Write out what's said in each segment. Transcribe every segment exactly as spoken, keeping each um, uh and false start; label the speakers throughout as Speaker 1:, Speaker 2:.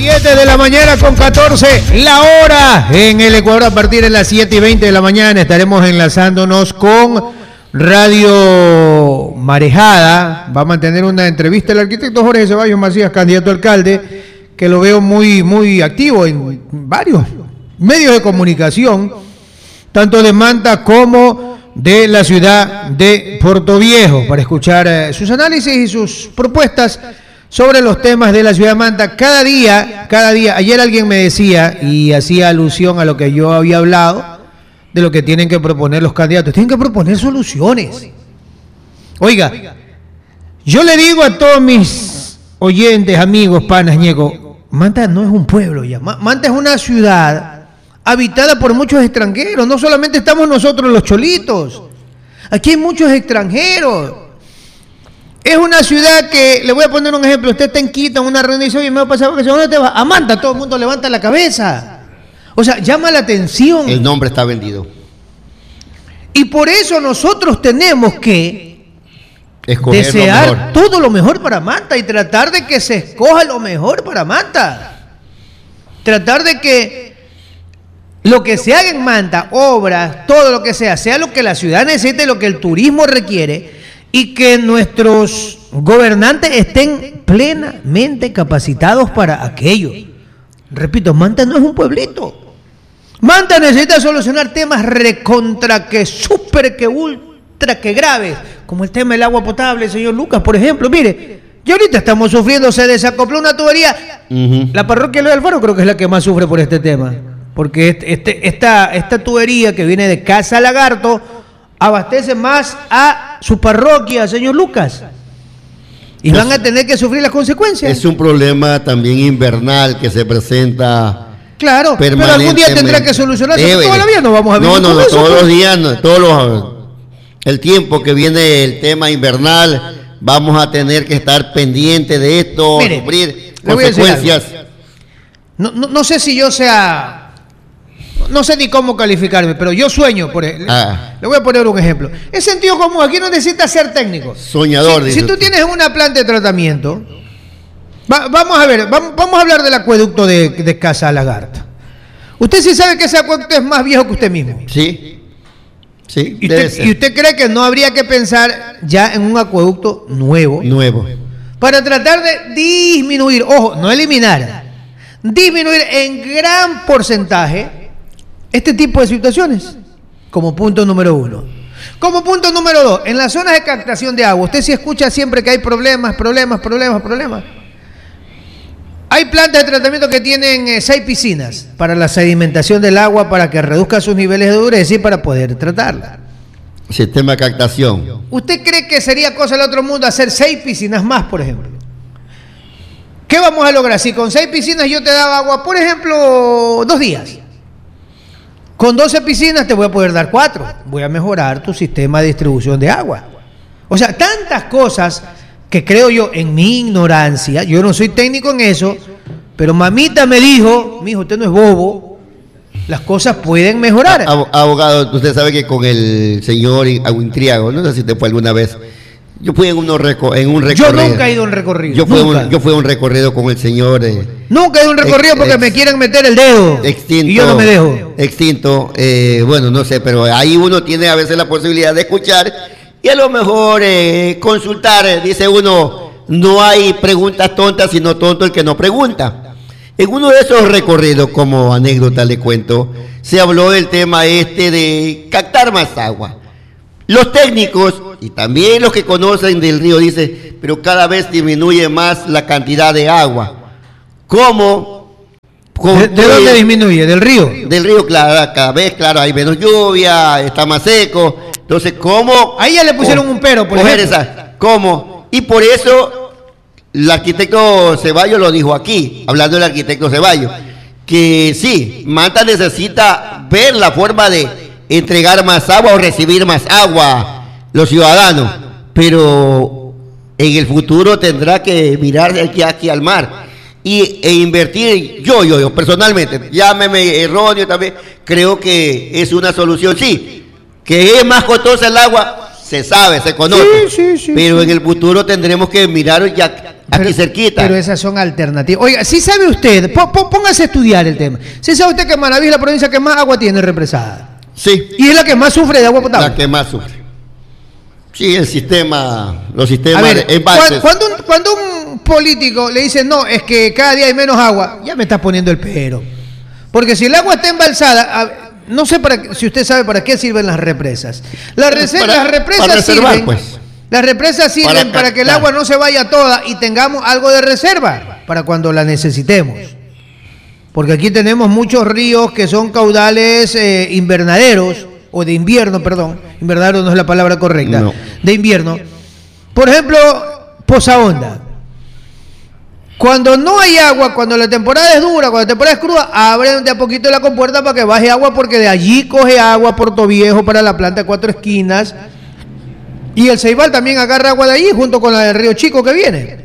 Speaker 1: siete de la mañana con catorce, la hora en el Ecuador. A partir de las siete y veinte de la mañana estaremos enlazándonos con Radio Marejada. Va a mantener una entrevista el arquitecto Jorge Ceballos Macías, candidato a alcalde, que lo veo muy, muy activo en varios medios de comunicación, tanto de Manta como de la ciudad de Portoviejo, para escuchar eh, sus análisis y sus propuestas sobre los temas de la ciudad de Manta. Cada día, cada día, ayer alguien me decía y hacía alusión a lo que yo había hablado, de lo que tienen que proponer los candidatos. Tienen que proponer soluciones. Oiga, yo le digo a todos mis oyentes, amigos, panas, ñeco, Manta no es un pueblo ya, Manta es una ciudad habitada por muchos extranjeros. No solamente estamos nosotros los cholitos, aquí hay muchos extranjeros. Es una ciudad que, le voy a poner un ejemplo, usted está en Quito en una reunión y dice, oye, me va a pasar, porque si no te vas a Manta, todo el mundo levanta la cabeza. O sea, llama la atención.
Speaker 2: El nombre está vendido.
Speaker 1: Y por eso nosotros tenemos que
Speaker 2: escoger
Speaker 1: desear
Speaker 2: lo mejor.
Speaker 1: todo lo mejor para Manta y tratar de que se escoja lo mejor para Manta. Tratar de que lo que se haga en Manta, obras, todo lo que sea, sea lo que la ciudad necesite, lo que el turismo requiere, y que nuestros gobernantes estén plenamente capacitados para aquello. Repito, Manta no es un pueblito. Manta necesita solucionar temas recontra que súper que ultra que graves, como el tema del agua potable, señor Lucas, por ejemplo. Mire, y ahorita estamos sufriendo, se desacopló una tubería. Uh-huh. La parroquia de Alfaro creo que es la que más sufre por este tema, porque este, este, esta, esta tubería que viene de Casa Lagarto abastece más a su parroquia, señor Lucas. Y van a tener que sufrir las consecuencias.
Speaker 2: Es un problema también invernal que se presenta.
Speaker 1: Claro, pero algún día tendrá que solucionarse.
Speaker 2: Debe.
Speaker 1: Todavía no vamos a vivir.
Speaker 2: No, no,
Speaker 1: no,
Speaker 2: no,
Speaker 1: eso,
Speaker 2: todos
Speaker 1: pues.
Speaker 2: los días, no, todos los, el tiempo que viene el tema invernal, vamos a tener que estar pendientes de esto,
Speaker 1: Mire,
Speaker 2: sufrir consecuencias.
Speaker 1: No, no, no sé si yo sea. No sé ni cómo calificarme, pero yo sueño por él. Ah. Le voy a poner un ejemplo. Es sentido común, aquí no necesita ser técnico.
Speaker 2: Soñador.
Speaker 1: Si, si tú tienes una planta de tratamiento, va, vamos a ver, vamos, vamos a hablar del acueducto de, de Casa Lagarto. Usted sí sabe que ese acueducto es más viejo que usted mismo.
Speaker 2: Sí. Sí.
Speaker 1: ¿Y usted, ¿Y usted cree que no habría que pensar ya en un acueducto nuevo?
Speaker 2: Nuevo.
Speaker 1: Para tratar de disminuir, ojo, no eliminar, disminuir en gran porcentaje este tipo de situaciones, como punto número uno. Como punto número dos, en las zonas de captación de agua, usted sí escucha siempre que hay problemas, problemas, problemas, problemas. Hay plantas de tratamiento que tienen eh, seis piscinas para la sedimentación del agua, para que reduzca sus niveles de dureza y para poder tratarla.
Speaker 2: Sistema de captación.
Speaker 1: ¿Usted cree que sería cosa del otro mundo hacer seis piscinas más, por ejemplo? ¿Qué vamos a lograr? Si con seis piscinas yo te daba agua, por ejemplo, dos días. Con doce piscinas te voy a poder dar cuatro. Voy a mejorar tu sistema de distribución de agua. O sea, tantas cosas que creo yo, en mi ignorancia, yo no soy técnico en eso, pero mamita me dijo, mijo, usted no es bobo, las cosas pueden mejorar.
Speaker 2: Abogado, usted sabe que con el señor Aguintriago, no sé si te fue alguna vez, yo fui en, unos reco en un recorrido.
Speaker 1: Yo nunca he ido a un recorrido.
Speaker 2: Yo fui, un, yo fui a un recorrido con el señor. Eh,
Speaker 1: nunca he ido a un recorrido ex, porque ex, me quieren meter el dedo.
Speaker 2: Extinto.
Speaker 1: Y yo no me dejo.
Speaker 2: Extinto. Eh, bueno, no sé, pero ahí uno tiene a veces la posibilidad de escuchar y a lo mejor eh, consultar. Eh, dice uno, no hay preguntas tontas, sino tonto el que no pregunta. En uno de esos recorridos, como anécdota le cuento, se habló del tema este de captar más agua. Los técnicos y también los que conocen del río dicen, pero cada vez disminuye más la cantidad de agua. ¿Cómo?
Speaker 1: ¿De, ¿De dónde disminuye? ¿Del río?
Speaker 2: Del río, claro, cada vez, claro, hay menos lluvia, está más seco. Entonces, ¿cómo?
Speaker 1: Ahí ya le pusieron un pero, por ejemplo.
Speaker 2: Esa, ¿cómo? Y por eso, el arquitecto Ceballos lo dijo aquí, hablando del arquitecto Ceballos, que sí, Manta necesita ver la forma de entregar más agua o recibir más agua los ciudadanos, pero en el futuro tendrá que mirar aquí, aquí al mar y, e invertir. Yo, yo, yo personalmente, llámeme erróneo también, creo que es una solución, sí, que es más costosa el agua, se sabe, se conoce.
Speaker 1: Sí, sí, sí,
Speaker 2: pero
Speaker 1: sí.
Speaker 2: en el futuro tendremos que mirar ya aquí
Speaker 1: pero,
Speaker 2: cerquita.
Speaker 1: Pero esas son alternativas. Oiga, si sabe usted, po, po, póngase a estudiar el tema. Si sabe usted que Manaví es la provincia que más agua tiene represada.
Speaker 2: Sí.
Speaker 1: Y es la que más sufre de agua potable.
Speaker 2: La que más sufre. Sí, el sistema, los sistemas
Speaker 1: A ver,
Speaker 2: de envases.
Speaker 1: Cuando un, cuando un político le dice, no, es que cada día hay menos agua, ya me estás poniendo el pero. Porque si el agua está embalsada, a, no sé para, si usted sabe para qué sirven las represas. Las, rese,
Speaker 2: para,
Speaker 1: las represas
Speaker 2: para reservar,
Speaker 1: sirven,
Speaker 2: pues.
Speaker 1: las represas sirven para,
Speaker 2: para
Speaker 1: que el agua no se vaya toda y tengamos algo de reserva para cuando la necesitemos. Porque aquí tenemos muchos ríos que son caudales eh, invernaderos, o de invierno, perdón, invernadero no es la palabra correcta, no. de invierno. Por ejemplo, Poza Honda. Cuando no hay agua, cuando la temporada es dura, cuando la temporada es cruda, abren de a poquito la compuerta para que baje agua, porque de allí coge agua Puerto Viejo para la planta de Cuatro Esquinas. Y el Ceibal también agarra agua de allí, junto con la del Río Chico que viene.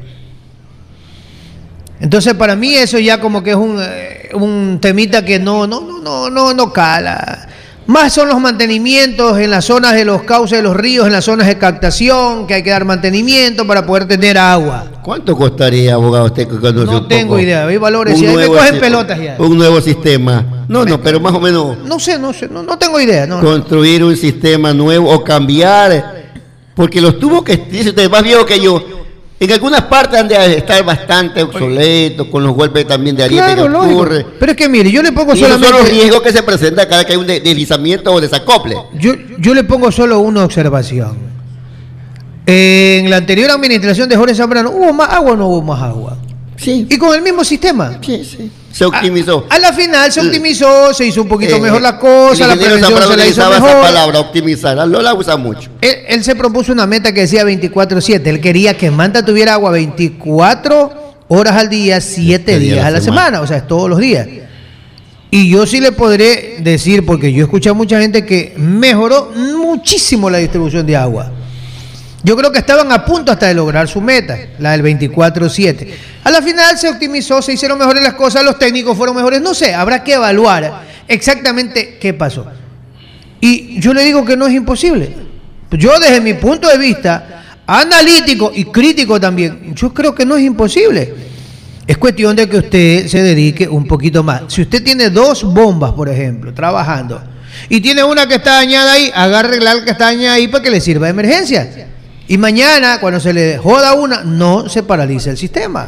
Speaker 1: Entonces, para mí eso ya como que es un, un temita que no, no, no, no, no, no cala. Más son los mantenimientos en las zonas de los cauces de los ríos, en las zonas de captación, que hay que dar mantenimiento para poder tener agua.
Speaker 2: ¿Cuánto costaría, abogado, usted que conoce
Speaker 1: No
Speaker 2: un
Speaker 1: tengo
Speaker 2: poco?
Speaker 1: idea, hay valores, y ahí me cogen pelotas ya.
Speaker 2: Un nuevo sistema. No, no, pero más o menos.
Speaker 1: No sé, no sé, no, no tengo idea. No.
Speaker 2: Construir un sistema nuevo o cambiar, porque los tubos que dice usted, más viejo que yo, en algunas partes han de estar bastante obsoletos, con los golpes también de ariete
Speaker 1: claro,
Speaker 2: que ocurre.
Speaker 1: Pero es que mire, yo le pongo
Speaker 2: y
Speaker 1: solamente...
Speaker 2: son los riesgos que se presentan cada que hay un deslizamiento o desacople.
Speaker 1: Yo, yo le pongo solo una observación. En la anterior administración de Jorge Zambrano, ¿hubo más agua o no hubo más agua?
Speaker 2: Sí.
Speaker 1: Y con el mismo sistema.
Speaker 2: Sí, sí. Se optimizó.
Speaker 1: A, a la final se optimizó, se hizo un poquito eh, mejor la cosa, la prevención se la hizo mejor.
Speaker 2: Esa palabra, optimizar, no la usa mucho.
Speaker 1: Él, él se propuso una meta que decía veinticuatro siete. Él quería que Manta tuviera agua veinticuatro horas al día, siete días a la semana. semana, o sea, todos los días. Y yo sí le podré decir, porque yo he escuchado a mucha gente que mejoró muchísimo la distribución de agua. Yo creo que estaban a punto hasta de lograr su meta, la del veinticuatro siete. A la final se optimizó, se hicieron mejores las cosas, los técnicos fueron mejores. No sé, habrá que evaluar exactamente qué pasó. Y yo le digo que no es imposible. Yo desde mi punto de vista, analítico y crítico también, yo creo que no es imposible. Es cuestión de que usted se dedique un poquito más. Si usted tiene dos bombas, por ejemplo, trabajando, y tiene una que está dañada ahí, agarre la que está dañada ahí para que le sirva de emergencia. Y mañana, cuando se le joda una, no se paraliza el sistema.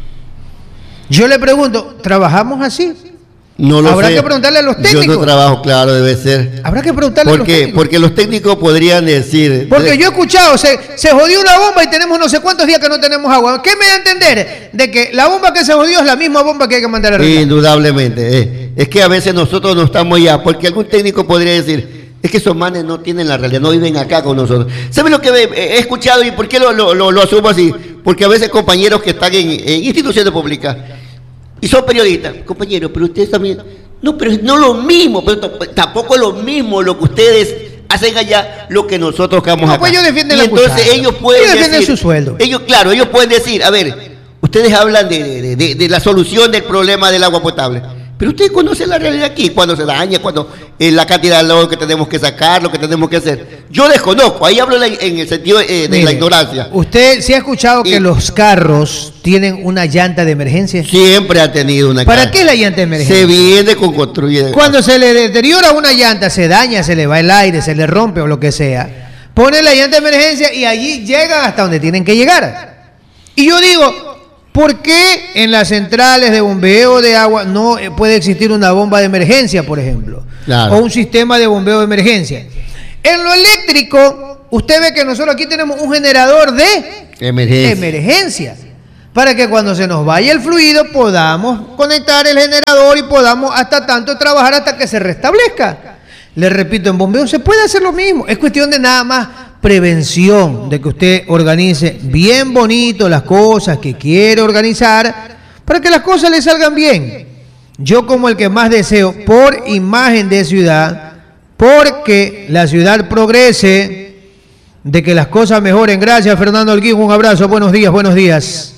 Speaker 1: Yo le pregunto, ¿trabajamos así?
Speaker 2: No lo
Speaker 1: Habrá
Speaker 2: sé.
Speaker 1: que preguntarle a los técnicos.
Speaker 2: Yo no trabajo, claro, debe ser.
Speaker 1: Habrá que preguntarle
Speaker 2: ¿Por
Speaker 1: a los
Speaker 2: qué?
Speaker 1: técnicos.
Speaker 2: Porque los técnicos podrían decir...
Speaker 1: Porque yo he escuchado, se, se jodió una bomba y tenemos no sé cuántos días que no tenemos agua. ¿Qué me da a entender? De que la bomba que se jodió es la misma bomba que hay que mandar a arreglar.
Speaker 2: Indudablemente. Eh. Es que a veces nosotros no estamos ya, porque algún técnico podría decir... Es que esos manes no tienen la realidad, no viven acá con nosotros. ¿Saben lo que he escuchado y por qué lo, lo, lo, lo asumo así? Porque a veces compañeros que están en, en instituciones públicas y son periodistas, compañeros, pero ustedes también... No, pero no lo mismo, pero tampoco es lo mismo lo que ustedes hacen allá, lo que nosotros que vamos
Speaker 1: no,
Speaker 2: acá.
Speaker 1: Pues ellos defienden
Speaker 2: y
Speaker 1: la
Speaker 2: entonces
Speaker 1: cuchara.
Speaker 2: ellos pueden
Speaker 1: ellos defienden
Speaker 2: decir,
Speaker 1: su sueldo.
Speaker 2: Ellos, claro, ellos pueden decir, a ver, ustedes hablan de, de, de, de la solución del problema del agua potable. Pero ustedes conocen la realidad aquí, cuando se daña, cuando eh, la cantidad de lodo que tenemos que sacar, lo que tenemos que hacer. Yo desconozco, ahí hablo en, en el sentido eh, de Mire, la ignorancia.
Speaker 1: ¿Usted sí ha escuchado y, que los carros tienen una llanta de emergencia?
Speaker 2: Siempre ha tenido una
Speaker 1: ¿Para qué es la llanta de emergencia?
Speaker 2: Se viene con construir.
Speaker 1: Cuando se le deteriora una llanta, se daña, se le va el aire, se le rompe o lo que sea, ponen la llanta de emergencia y allí llegan hasta donde tienen que llegar. Y yo digo... ¿Por qué en las centrales de bombeo de agua no puede existir una bomba de emergencia, por ejemplo? Claro. O un sistema de bombeo de emergencia. En lo eléctrico, usted ve que nosotros aquí tenemos un generador de
Speaker 2: emergencia.
Speaker 1: emergencia. Para que cuando se nos vaya el fluido podamos conectar el generador y podamos hasta tanto trabajar hasta que se restablezca. Le repito, en bombeo se puede hacer lo mismo. Es cuestión de nada más prevención, de que usted organice bien bonito las cosas que quiere organizar para que las cosas le salgan bien. Yo como el que más deseo por imagen de ciudad, porque la ciudad progrese, de que las cosas mejoren. Gracias, Fernando Holguín, un abrazo, buenos días, buenos días.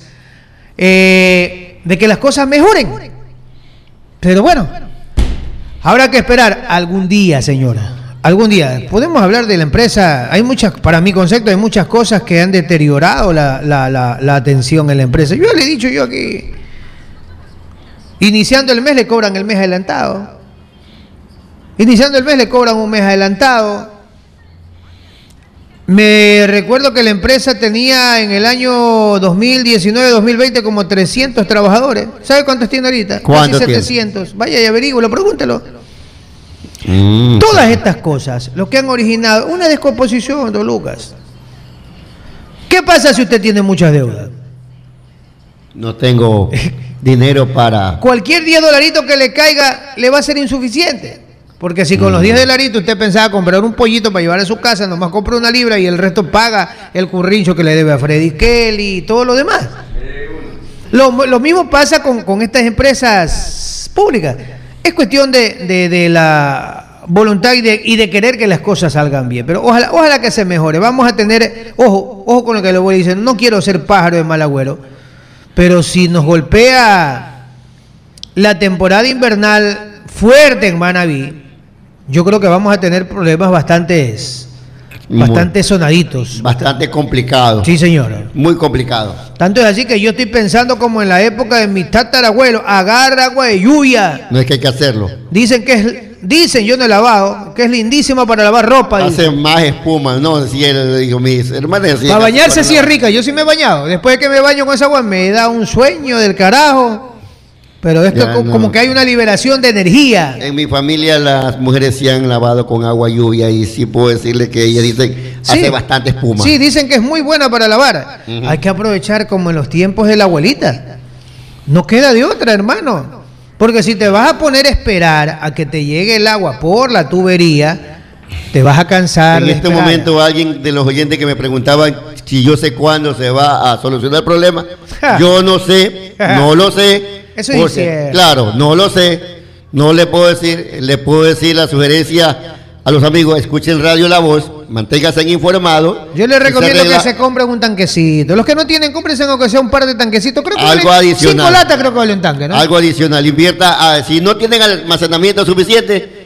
Speaker 1: Eh, de que las cosas mejoren. Pero bueno, habrá que esperar algún día, señora. algún día podemos hablar de la empresa. Hay muchas, para mi concepto, hay muchas cosas que han deteriorado la, la, la, la atención en la empresa. Yo le he dicho yo aquí, iniciando el mes le cobran el mes adelantado. Iniciando el mes le cobran un mes adelantado. Me recuerdo que la empresa tenía en el año dos mil diecinueve dos mil veinte como trescientos trabajadores. ¿Sabe cuántos tiene ahorita?
Speaker 2: ¿Cuántos
Speaker 1: Casi setecientos. Tiene? Vaya y averíguelo, pregúntelo.
Speaker 2: Mm.
Speaker 1: Todas estas cosas, lo que han originado una descomposición, don Lucas. ¿Qué pasa si usted tiene muchas deudas?
Speaker 2: No tengo dinero para...
Speaker 1: Cualquier diez dolaritos que le caiga le va a ser insuficiente. Porque si con mm. los diez dolaritos usted pensaba comprar un pollito para llevar a su casa, nomás compra una libra y el resto paga el currincho que le debe a Freddy Kelly y todo lo demás. Lo, lo mismo pasa con, con estas empresas públicas. Es cuestión de, de, de la voluntad y de, y de querer que las cosas salgan bien. Pero ojalá, ojalá que se mejore. Vamos a tener, ojo, ojo con lo que le voy a decir, no quiero ser pájaro de mal agüero, pero si nos golpea la temporada invernal fuerte en Manabí, yo creo que vamos a tener problemas bastantes, bastante sonaditos.
Speaker 2: Bastante complicados.
Speaker 1: Sí, señora.
Speaker 2: Muy complicado.
Speaker 1: Tanto es así que yo estoy pensando como en la época de mis tatarabuelos, agarra agua de lluvia.
Speaker 2: No es que hay que hacerlo.
Speaker 1: Dicen que es, dicen, yo no he lavado, que es lindísima para lavar ropa.
Speaker 2: Hace
Speaker 1: dicen.
Speaker 2: más espuma, no, si él, digo, mis hermanas.
Speaker 1: Para bañarse sí es rica, yo sí me he bañado. Después de que me baño con esa agua me da un sueño del carajo. Pero esto ya, como no. que hay una liberación de energía.
Speaker 2: En mi familia las mujeres se han lavado con agua lluvia y sí puedo decirle que ellas dicen sí, hace bastante espuma.
Speaker 1: Sí, dicen que es muy buena para lavar. Uh-huh. Hay que aprovechar como en los tiempos de la abuelita. No queda de otra, hermano. Porque si te vas a poner a esperar a que te llegue el agua por la tubería, te vas a cansar.
Speaker 2: En
Speaker 1: de
Speaker 2: este
Speaker 1: esperar.
Speaker 2: momento alguien de los oyentes que me preguntaban si yo sé cuándo se va a solucionar el problema, yo no sé, no lo sé.
Speaker 1: Eso es cierto.
Speaker 2: Claro, no lo sé, no le puedo decir, le puedo decir la sugerencia a los amigos, escuchen Radio La Voz, manténganse informados.
Speaker 1: Yo les recomiendo que se compren un tanquecito. Los que no tienen, cómprense aunque sea un par de tanquecitos. Creo que
Speaker 2: algo
Speaker 1: vale
Speaker 2: adicional.
Speaker 1: Cinco latas creo que vale un tanque, ¿no?
Speaker 2: Algo adicional, invierta, a, si no tienen almacenamiento suficiente,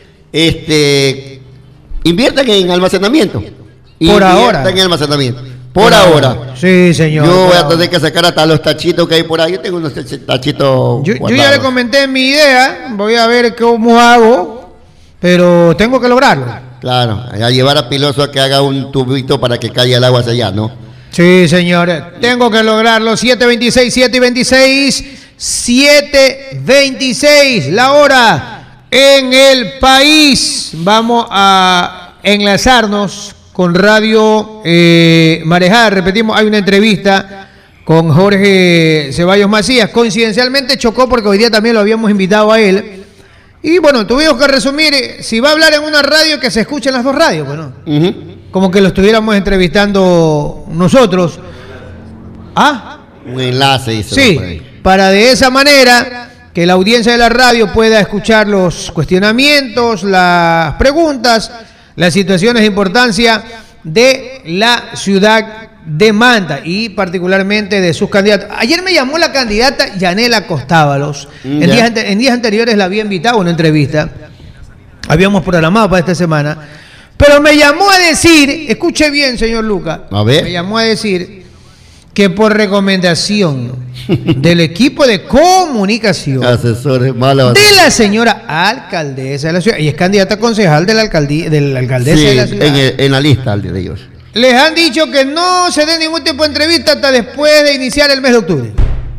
Speaker 2: este, inviertan en almacenamiento.
Speaker 1: Por
Speaker 2: inviertan
Speaker 1: ahora.
Speaker 2: en almacenamiento. Por ahora.
Speaker 1: Sí, señor.
Speaker 2: Yo voy a tener que sacar hasta los tachitos que hay por ahí. Yo tengo unos tachitos.
Speaker 1: Yo, yo ya le comenté mi idea. Voy a ver cómo hago. Pero tengo que lograrlo.
Speaker 2: Claro. A llevar a Piloso a que haga un tubito para que caiga el agua hacia allá, ¿no?
Speaker 1: Sí, señor. Tengo que lograrlo. siete veintiséis, siete veintiséis, siete veintiséis. La hora en el país. Vamos a enlazarnos con Radio eh, Marejada. Repetimos, hay una entrevista con Jorge Ceballos Macías. Coincidencialmente chocó porque hoy día también lo habíamos invitado a él. Y bueno, tuvimos que resumir, si va a hablar en una radio, que se escuchen las dos radios, bueno. Uh-huh. Como que lo estuviéramos entrevistando nosotros. ¿Ah?
Speaker 2: Un enlace, dice.
Speaker 1: Sí, para de esa manera que la audiencia de la radio pueda escuchar los cuestionamientos, las preguntas, las situaciones de importancia de la ciudad de Manta y particularmente de sus candidatos. Ayer me llamó la candidata Yanela Costábalos. Mm, en, días, en días anteriores la había invitado a una entrevista. Habíamos programado para esta semana. Pero me llamó a decir, escuche bien, señor Luca,
Speaker 2: a ver.
Speaker 1: me llamó a decir que por recomendación del equipo de comunicación
Speaker 2: asesores malos
Speaker 1: de la señora alcaldesa de la ciudad, y es candidata concejal de la alcaldía, de la alcaldesa
Speaker 2: sí,
Speaker 1: de la ciudad.
Speaker 2: En, el, en la lista de ellos.
Speaker 1: Les han dicho que no se dé ningún tipo de entrevista hasta después de iniciar el mes de octubre.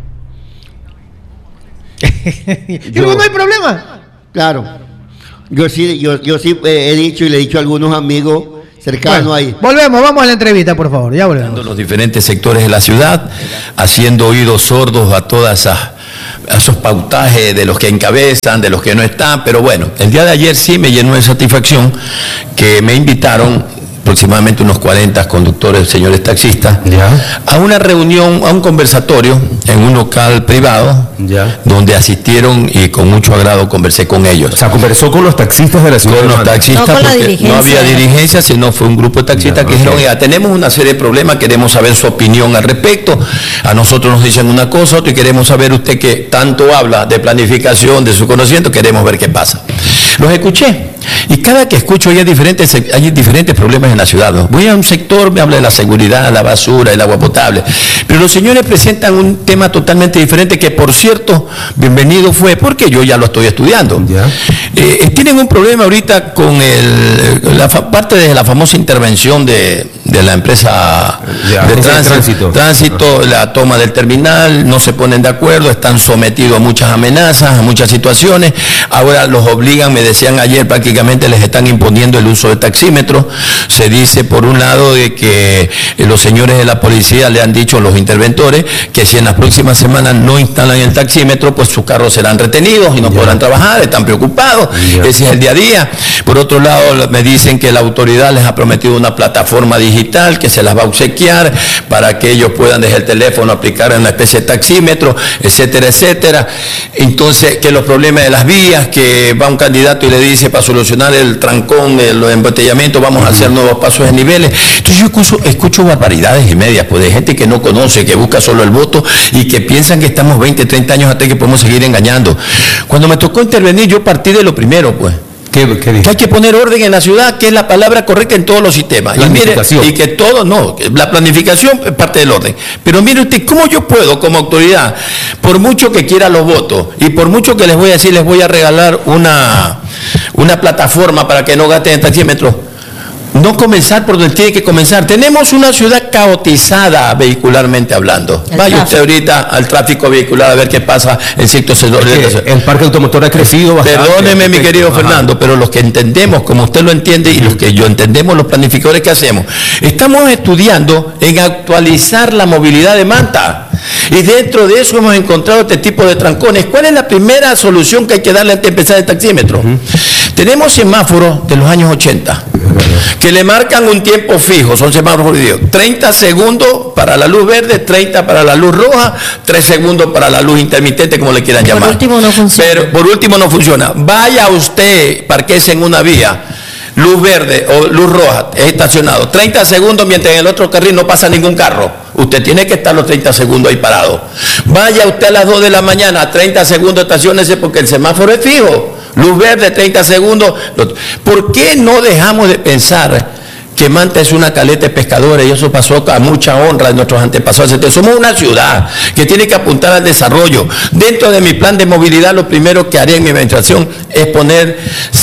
Speaker 1: Yo digo, no hay problema.
Speaker 2: Claro. Yo sí, yo, yo sí he dicho y le he dicho a algunos amigos cercanos bueno, ahí.
Speaker 1: Volvemos, vamos a la entrevista, por favor. Ya volvemos.
Speaker 3: Los diferentes sectores de la ciudad, haciendo oídos sordos a todas esas, a esos pautajes de los que encabezan, de los que no están. Pero bueno, el día de ayer sí me llenó de satisfacción que me invitaron aproximadamente unos cuarenta conductores, señores taxistas, ya, a una reunión, a un conversatorio en un local privado, ya, donde asistieron y con mucho agrado conversé con ellos.
Speaker 4: O sea, conversó con los taxistas de la ciudad.
Speaker 3: Con los taxistas, no, con porque no había dirigencia, sino fue un grupo de taxistas ya, que dijeron, okay, tenemos una serie de problemas, queremos saber su opinión al respecto. A nosotros nos dicen una cosa, otra, y queremos saber usted que tanto habla de planificación, de su conocimiento, queremos ver qué pasa. Los escuché. Y cada que escucho hay diferentes, hay diferentes problemas en la ciudad, ¿no? Voy a un sector, me habla de la seguridad, la basura, el agua potable. Pero los señores presentan un tema totalmente diferente que, por cierto, bienvenido fue porque yo ya lo estoy estudiando. Eh, tienen un problema ahorita con el, la parte de la famosa intervención de, de la empresa
Speaker 4: ya,
Speaker 3: de tránsito,
Speaker 4: tránsito,
Speaker 3: tránsito la toma del terminal, no se ponen de acuerdo, están sometidos a muchas amenazas, a muchas situaciones. Ahora los obligan, me decían ayer, prácticamente les están imponiendo el uso de taxímetros. Se dice por un lado de que los señores de la policía le han dicho a los interventores que si en las próximas semanas no instalan el taxímetro, pues sus carros serán retenidos y no ya. podrán trabajar, están preocupados, ya. ese es el día a día. Por otro lado, me dicen que la autoridad les ha prometido una plataforma digital que se las va a obsequiar para que ellos puedan desde el teléfono aplicar una especie de taxímetro, etcétera, etcétera. Entonces, que los problemas de las vías, que va un candidato y le dice para solucionar el trancón, el embotellamiento, vamos a hacer nuevos pasos de niveles. Entonces yo escucho, escucho barbaridades y medias, pues de gente que no conoce, que busca solo el voto y que piensan que estamos veinte, treinta años hasta que podemos seguir engañando. Cuando me tocó intervenir, yo partí de lo primero, pues.
Speaker 4: ¿Qué, qué
Speaker 3: que hay que poner orden en la ciudad, que es la palabra correcta en todos los sistemas. Y, mire, y que todo, no, la planificación es parte del orden. Pero mire usted, ¿cómo yo puedo como autoridad, por mucho que quiera los votos, y por mucho que les voy a decir, les voy a regalar una, una plataforma para que no gasten en taxímetros, no comenzar por donde tiene que comenzar? Tenemos una ciudad caotizada vehicularmente hablando. El Vaya tráfico. usted ahorita al tráfico vehicular a ver qué pasa en ciertos sectores.
Speaker 4: El parque automotor ha crecido bastante.
Speaker 3: Perdóneme, mi querido Ajá. Fernando, pero los que entendemos, como usted lo entiende, y los que yo entendemos, los planificadores que hacemos, estamos estudiando en actualizar la movilidad de Manta. Y dentro de eso hemos encontrado este tipo de trancones. ¿Cuál es la primera solución que hay que darle antes de empezar el taxímetro? Uh-huh. Tenemos semáforos de los años ochenta que le marcan un tiempo fijo, son semáforos divididos. treinta segundos para la luz verde, treinta para la luz roja, tres segundos para la luz intermitente, como le quieran
Speaker 5: por
Speaker 3: llamar.
Speaker 5: Por último no funciona.
Speaker 3: Pero por último no funciona. Vaya usted, parquese en una vía, luz verde o luz roja, es estacionado, treinta segundos mientras en el otro carril no pasa ningún carro. Usted tiene que estar los treinta segundos ahí parado. Vaya usted a las dos de la mañana, treinta segundos, estaciónese porque el semáforo es fijo. Luz verde, treinta segundos. ¿Por qué no dejamos de pensar que Manta es una caleta de pescadores y eso pasó a mucha honra de nuestros antepasados? Entonces, somos una ciudad que tiene que apuntar al desarrollo. Dentro de mi plan de movilidad, lo primero que haré en mi administración es poner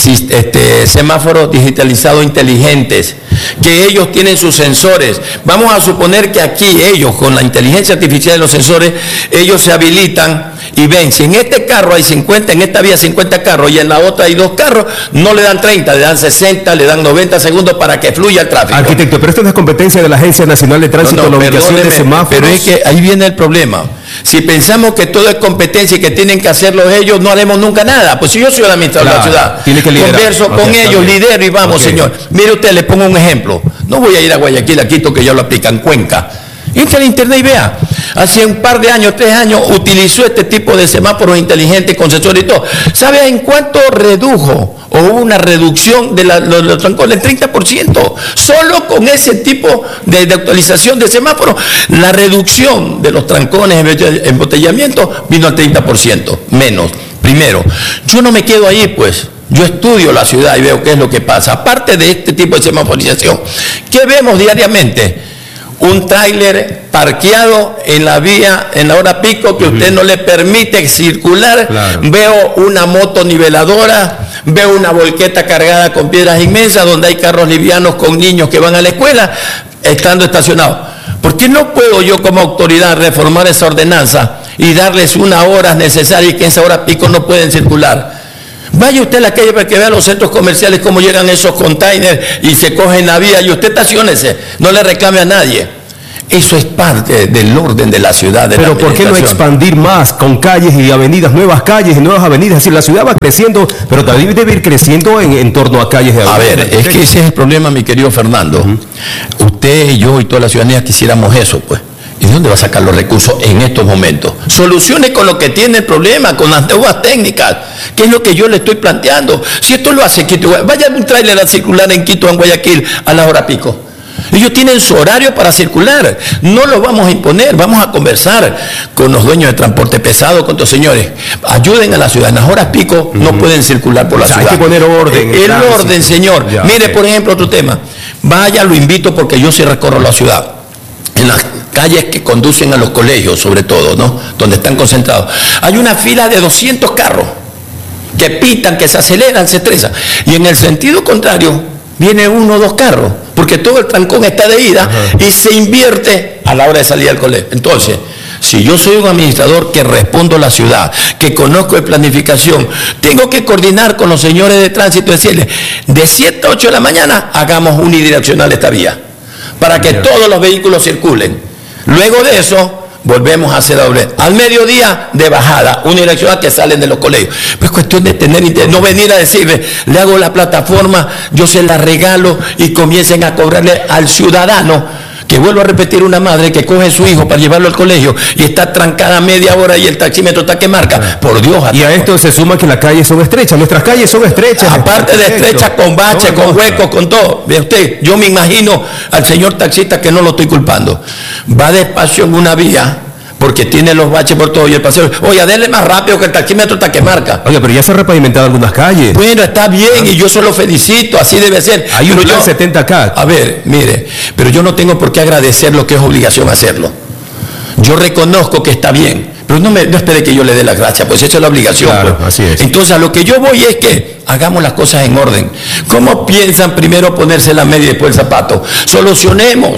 Speaker 3: este, semáforos digitalizados inteligentes, que ellos tienen sus sensores. Vamos a suponer que aquí ellos, con la inteligencia artificial de los sensores, ellos se habilitan y ven, si en este carro hay cincuenta, en esta vía cincuenta carros y en la otra hay dos carros, no le dan treinta, le dan sesenta, le dan noventa segundos para que fluya el tráfico.
Speaker 4: Arquitecto, pero esto no es competencia de la Agencia Nacional de Tránsito,
Speaker 3: no, no,
Speaker 4: la ubicación de semáforos.
Speaker 3: Pero es que ahí viene el problema. Si pensamos que todo es competencia y que tienen que hacerlo ellos, no haremos nunca nada. Pues si yo soy el administrador claro, de la ciudad,
Speaker 4: tiene que liderar.
Speaker 3: Converso okay, con ellos, bien. lidero y vamos, okay. señor. Mire usted, le pongo un ejemplo. No voy a ir a Guayaquil, a Quito, que ya lo aplican, Cuenca. Entra en internet y vea. Hace un par de años, tres años, utilizó este tipo de semáforos inteligentes con sensores y todo. ¿Sabe en cuánto redujo o hubo una reducción de la, los, los trancones? El treinta por ciento. Solo con ese tipo de, de actualización de semáforos, la reducción de los trancones, embotellamiento, vino al treinta por ciento menos. Primero, yo no me quedo ahí, pues. Yo estudio la ciudad y veo qué es lo que pasa. Aparte de este tipo de semaforización, ¿qué vemos diariamente? Un tráiler parqueado en la vía en la hora pico que usted no le permite circular. Claro. Veo una moto niveladora, veo una volqueta cargada con piedras inmensas donde hay carros livianos con niños que van a la escuela estando estacionados. ¿Por qué no puedo yo como autoridad reformar esa ordenanza y darles unas horas necesarias y que en esa hora pico no pueden circular? Vaya usted a la calle para que vea los centros comerciales cómo llegan esos containers y se cogen la vía y usted estaciónese, no le reclame a nadie. Eso es parte del orden de la ciudad. De
Speaker 4: Pero
Speaker 3: la
Speaker 4: ¿por qué no expandir más con calles y avenidas, nuevas calles y nuevas avenidas? Es decir, la ciudad va creciendo, pero también debe ir creciendo en, en torno a calles de avenidas.
Speaker 3: A ver, es que ese es el problema, mi querido Fernando. Uh-huh. Usted y yo y toda la ciudadanía quisiéramos eso, pues. ¿Y de dónde va a sacar los recursos en estos momentos? Solucione con lo que tiene el problema, con las nuevas técnicas, que es lo que yo le estoy planteando. Si esto lo hace Quito, vaya un tráiler a circular en Quito, en Guayaquil, a la hora pico. Ellos tienen su horario para circular. No lo vamos a imponer, vamos a conversar con los dueños de transporte pesado, con estos señores. Ayuden a la ciudad. En las horas pico uh-huh. no pueden circular por la o sea, ciudad.
Speaker 4: Hay que poner orden.
Speaker 3: El, el orden, señor. Ya, Mire, okay. por ejemplo, otro tema. Vaya, lo invito porque yo sí recorro la ciudad. En las calles que conducen a los colegios, sobre todo, ¿no? Donde están concentrados. Hay una fila de doscientos carros que pitan, que se aceleran, se estresan. Y en el sentido contrario, viene uno o dos carros, porque todo el trancón está de ida uh-huh. y se invierte a la hora de salir al colegio. Entonces, si yo soy un administrador que respondo a la ciudad, que conozco de planificación, tengo que coordinar con los señores de tránsito y decirles, de siete a ocho de la mañana, hagamos unidireccional esta vía, para que todos los vehículos circulen. Luego de eso, volvemos a hacer doble. Al mediodía, de bajada, unidireccional que salen de los colegios. Pues cuestión de tener interés, no venir a decirle, le hago la plataforma, yo se la regalo y comiencen a cobrarle al ciudadano. Que vuelvo a repetir, una madre que coge a su hijo para llevarlo al colegio y está trancada media hora y el taxímetro está que marca. Por Dios.
Speaker 4: Y a esto se suma que las calles son estrechas. Nuestras calles son estrechas.
Speaker 3: Aparte de estrechas, con baches, con huecos, con todo. Ve usted, yo me imagino al señor taxista, que no lo estoy culpando. Va despacio en una vía porque tiene los baches por todo y el paseo. Oye, denle más rápido que el taxímetro está que marca.
Speaker 4: Oye, pero ya se han repavimentado algunas calles.
Speaker 3: Bueno, está bien ah. y yo solo felicito, así debe ser.
Speaker 4: Hay un plan setenta K.
Speaker 3: A ver, mire, pero yo no tengo por qué agradecer lo que es obligación hacerlo. Yo reconozco que está bien, pero no, me, no espere que yo le dé las gracias, pues esa es la obligación.
Speaker 4: Claro,
Speaker 3: pues.
Speaker 4: así es.
Speaker 3: Entonces, a lo que yo voy es que hagamos las cosas en orden. ¿Cómo piensan primero ponerse la media y después el zapato? Solucionemos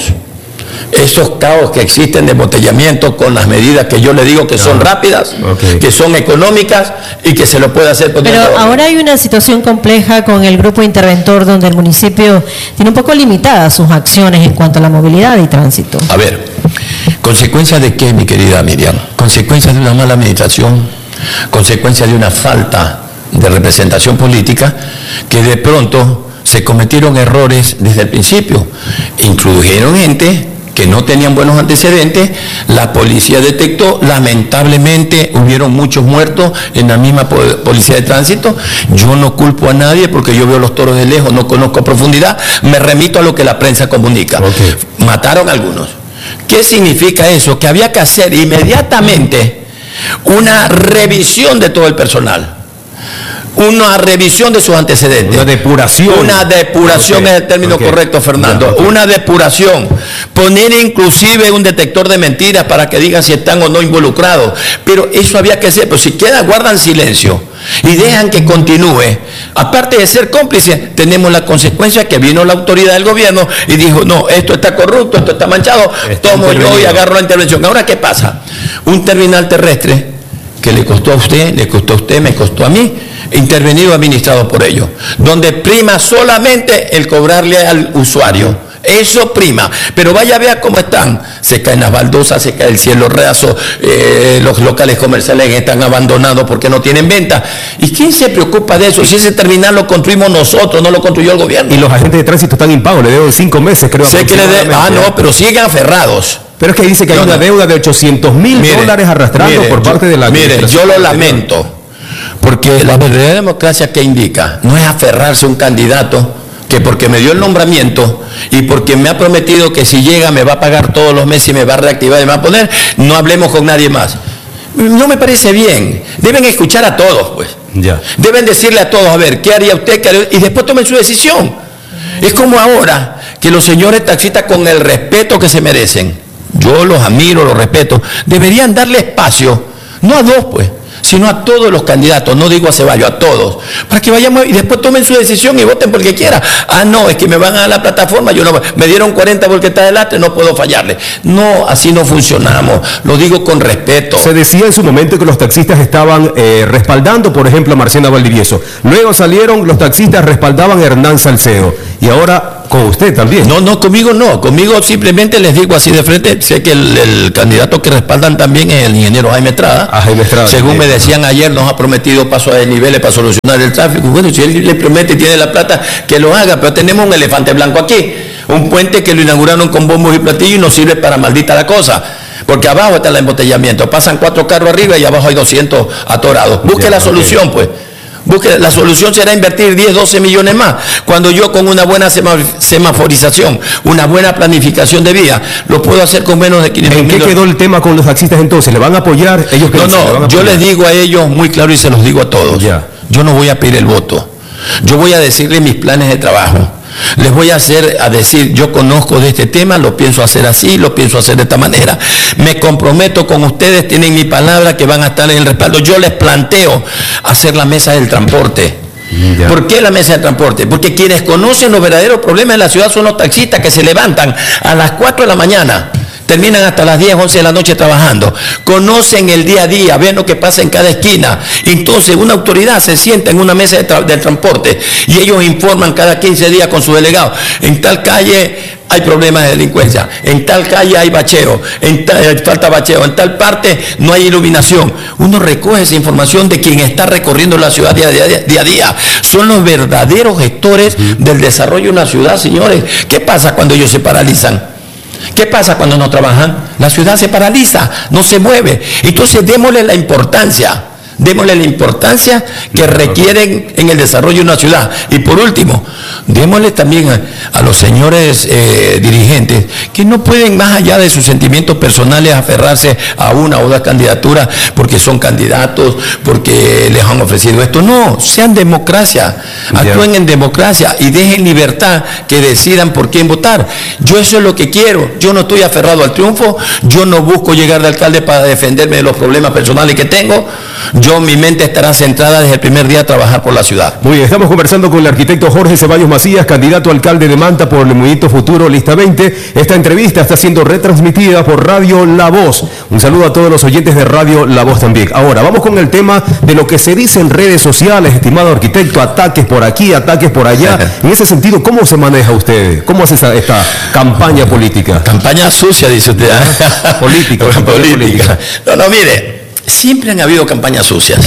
Speaker 3: esos caos que existen de embotellamiento con las medidas que yo le digo que son rápidas, okay. que son económicas y que se lo puede hacer.
Speaker 5: Pero ahora hay una situación compleja con el grupo interventor donde el municipio tiene un poco limitadas sus acciones en cuanto a la movilidad y tránsito.
Speaker 3: A ver, ¿consecuencia de qué, mi querida Miriam? ¿Consecuencia de una mala administración? ¿Consecuencia de una falta de representación política? Que de pronto se cometieron errores desde el principio. Incluyeron gente que no tenían buenos antecedentes, la policía detectó, lamentablemente hubieron muchos muertos en la misma policía de tránsito. Yo no culpo a nadie porque yo veo los toros de lejos, no conozco a profundidad, me remito a lo que la prensa comunica. Okay. Mataron a algunos. ¿Qué significa eso? Que había que hacer inmediatamente una revisión de todo el personal. Una revisión de sus antecedentes.
Speaker 4: Una depuración.
Speaker 3: Una depuración okay. es el término okay. correcto, Fernando. Okay. Una depuración. Poner inclusive un detector de mentiras para que digan si están o no involucrados. Pero eso había que hacer. Pero si queda, guardan silencio y dejan que continúe. Aparte de ser cómplices, tenemos la consecuencia que vino la autoridad del gobierno y dijo, no, esto está corrupto, esto está manchado, está tomo yo y agarro la intervención. Ahora, ¿qué pasa? Un terminal terrestre que le costó a usted, le costó a usted, me costó a mí, intervenido administrado por ellos, donde prima solamente el cobrarle al usuario. Eso prima, pero vaya, vea cómo están. Se caen las baldosas, se cae el cielo raso, eh, los locales comerciales están abandonados porque no tienen venta. ¿Y quién se preocupa de eso? Si ese terminal lo construimos nosotros, no lo construyó el gobierno.
Speaker 4: Y los agentes de tránsito están impagos, le debo cinco meses, creo.
Speaker 3: Sé que le de, ah, no, pero siguen aferrados.
Speaker 4: Pero es que dice que hay no, una deuda de ochocientos mil dólares arrastrando mire, por parte
Speaker 3: yo,
Speaker 4: de la
Speaker 3: Mire, yo lo lamento, porque la verdadera democracia, ¿qué indica? No es aferrarse a un candidato que porque me dio el nombramiento y porque me ha prometido que si llega me va a pagar todos los meses y me va a reactivar y me va a poner, no hablemos con nadie más. No me parece bien. Deben escuchar a todos, pues.
Speaker 4: Ya.
Speaker 3: Deben decirle a todos, a ver, ¿qué haría usted? ¿Qué haría? Y después tomen su decisión. Es como ahora que los señores taxistas, con el respeto que se merecen, yo los admiro, los respeto, deberían darle espacio, no a dos, pues, sino a todos los candidatos, no digo a Ceballos, a todos, para que vayamos y después tomen su decisión y voten por el que quiera. Ah, no, es que me van a dar la plataforma, yo no, me dieron cuarenta porque está delante, no puedo fallarle. No, así no funcionamos, lo digo con respeto.
Speaker 4: Se decía en su momento que los taxistas estaban eh, respaldando, por ejemplo, a Marciano Valdivieso. Luego salieron, los taxistas respaldaban a Hernán Salcedo. Y ahora con usted también.
Speaker 3: No, no, conmigo no. Conmigo simplemente les digo así de frente. Sé que el, el candidato que respaldan también es el ingeniero Jaime Estrada.
Speaker 4: Ah, Jaime Estrada.
Speaker 3: Según me decían ayer, nos ha prometido paso a desniveles para solucionar el tráfico. Bueno, si él le promete y tiene la plata, que lo haga. Pero tenemos un elefante blanco aquí. Un puente que lo inauguraron con bombos y platillos y no sirve para maldita la cosa. Porque abajo está el embotellamiento. Pasan cuatro carros arriba y abajo hay doscientos atorados. Busque ya, la solución, okay. pues. Busque, la solución será invertir diez, doce millones más, cuando yo con una buena semaforización, una buena planificación de vía, lo puedo hacer con menos de quinientos
Speaker 4: mil. ¿En qué quedó el tema con los taxistas entonces? ¿Le van a apoyar? Ellos
Speaker 3: No, no, yo les digo a ellos muy claro y se los digo a todos. Ya. Yo no voy a pedir el voto. Yo voy a decirles mis planes de trabajo. Les voy a hacer, a decir, yo conozco de este tema, lo pienso hacer así, lo pienso hacer de esta manera. Me comprometo con ustedes, tienen mi palabra que van a estar en el respaldo. Yo les planteo hacer la mesa del transporte. Ya. ¿Por qué la mesa de transporte? Porque quienes conocen los verdaderos problemas de la ciudad son los taxistas que se levantan a las cuatro de la mañana. Terminan hasta las diez, once de la noche trabajando. Conocen el día a día, ven lo que pasa en cada esquina. Entonces una autoridad se sienta en una mesa de tra del transporte y ellos informan cada quince días con su delegado. En tal calle hay problemas de delincuencia, en tal calle hay bacheo, en tal, falta bacheo, en tal parte no hay iluminación. Uno recoge esa información de quien está recorriendo la ciudad día a día, día, a día. Son los verdaderos gestores del desarrollo de una ciudad, señores. ¿Qué pasa cuando ellos se paralizan? ¿Qué pasa cuando no trabajan? La ciudad se paraliza, no se mueve. Entonces démosle la importancia, démosle la importancia que requieren en el desarrollo de una ciudad. Y por último, démosle también a, a los señores eh, dirigentes que no pueden, más allá de sus sentimientos personales, aferrarse a una o dos candidaturas porque son candidatos, porque les han ofrecido esto. No, sean democracia, actúen en democracia y dejen libertad que decidan por quién votar. Yo eso es lo que quiero. Yo no estoy aferrado al triunfo, yo no busco llegar de alcalde para defenderme de los problemas personales que tengo. Yo, mi mente estará centrada desde el primer día a trabajar por la ciudad.
Speaker 4: Muy bien, estamos conversando con el arquitecto Jorge Ceballos Macías, candidato a alcalde de Manta por el Movimiento Futuro Lista veinte. Esta entrevista está siendo retransmitida por Radio La Voz. Un saludo a todos los oyentes de Radio La Voz también. Ahora, vamos con el tema de lo que se dice en redes sociales, estimado arquitecto, ataques por aquí, ataques por allá. En ese sentido, ¿cómo se maneja usted? ¿Cómo hace esta, esta campaña política?
Speaker 3: Campaña sucia, dice usted. ¿eh?
Speaker 4: Política,
Speaker 3: política. política. No, no, mire, siempre han habido campañas sucias.